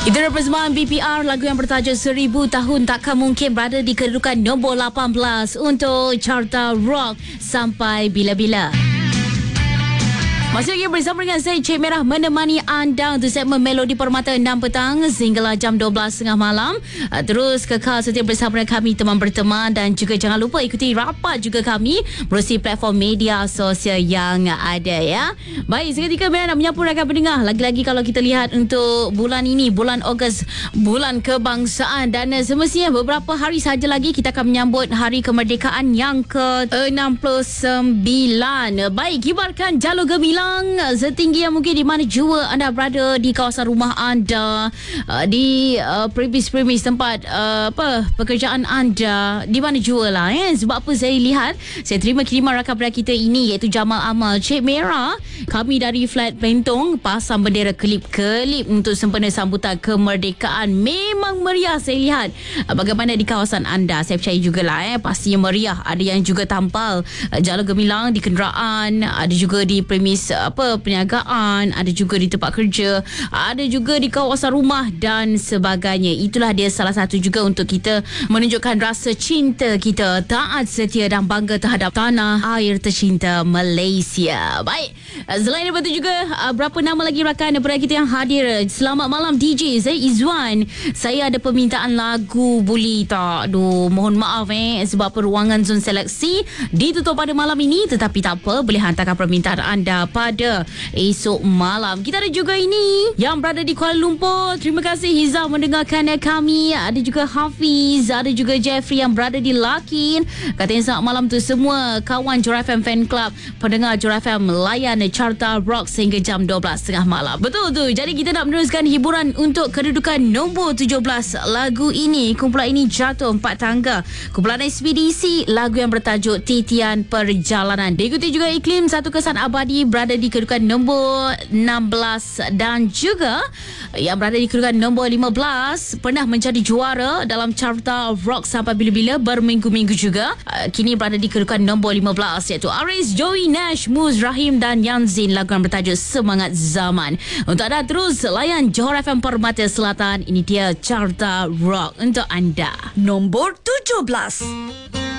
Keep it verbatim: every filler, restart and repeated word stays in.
Itu persembahan B P R, lagu yang bertajuk Seribu Tahun Takkan Mungkin, berada di kedudukan nombor lapan belas untuk Carta Rock sampai bila-bila. Masih lagi bersama dengan saya, Cik Merah, menemani anda untuk segmen Melodi Permata enam petang sehinggalah jam dua belas tiga puluh malam. Terus kekal setia bersama dengan kami, teman berteman, dan juga jangan lupa ikuti rapat juga kami melalui platform media sosial yang ada, ya. Baik, seketika Merah nak menyapu rakan pendengar. Lagi-lagi kalau kita lihat untuk bulan ini, bulan Ogos, bulan kebangsaan, dan semestinya beberapa hari sahaja lagi kita akan menyambut Hari Kemerdekaan yang ke enam puluh sembilan. Baik, kibarkan jalur gemilang setinggi yang mungkin di mana jua anda berada, di kawasan rumah anda, di uh, premis-premis tempat uh, apa pekerjaan anda, di mana jua lah, eh? Sebab apa saya lihat, saya terima kiriman rakan pendengar kita ini, iaitu Jamal Amal. Cik Merah, kami dari Flat Pentong pasang bendera kelip-kelip untuk sempena sambutan kemerdekaan. Memang meriah saya lihat. Bagaimana di kawasan anda? Saya percaya jugalah, eh, pastinya meriah. Ada yang juga tampal uh, jalur gemilang di kenderaan, ada juga di premis apa perniagaan, ada juga di tempat kerja, ada juga di kawasan rumah dan sebagainya. Itulah dia salah satu juga untuk kita menunjukkan rasa cinta kita, taat setia dan bangga terhadap tanah air tercinta Malaysia. Baik, selain daripada juga berapa nama lagi rakan daripada kita yang hadir. Selamat malam D J, saya Izwan. Saya ada permintaan lagu, boleh tak? Aduh, mohon maaf eh sebab peruangan zon seleksi ditutup pada malam ini, tetapi tak apa, boleh hantarkan permintaan anda pada esok malam. Kita ada juga ini yang berada di Kuala Lumpur. Terima kasih Hiza mendengarkan kami. Ada juga Hafiz, ada juga Jeffrey yang berada di Lakin. Katanya selamat malam tu semua kawan Jura F M Fan Club, pendengar Jura F M layan Carta Rock sehingga jam dua belas tiga puluh malam. Betul tu. Jadi kita nak meneruskan hiburan untuk kedudukan nombor tujuh belas. Lagu ini, kumpulan ini jatuh empat tangga. Kumpulan Ekspedisi, lagu yang bertajuk Titian Perjalanan. Diikuti juga Iklim, Satu Kesan Abadi, berada di kedudukan nombor enam belas, dan juga yang berada di kedudukan nombor lima belas pernah menjadi juara dalam Carta Rock sampai bila-bila, berminggu-minggu juga. Kini berada di kedudukan nombor lima belas, iaitu Aris, Joey Nash, Muz Rahim dan Yanzin, lagu yang bertajuk Semangat Zaman. Untuk anda terus layan Johor F M Permata Selatan, ini dia Carta Rock untuk anda. Nombor tujuh belas.